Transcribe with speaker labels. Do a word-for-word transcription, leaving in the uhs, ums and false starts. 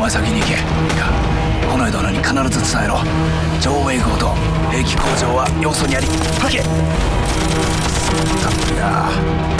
Speaker 1: 前先に行け。いや近衛殿に必ず伝えろ。上映号と兵器工場は要素にあり。行け。そうだったんだ。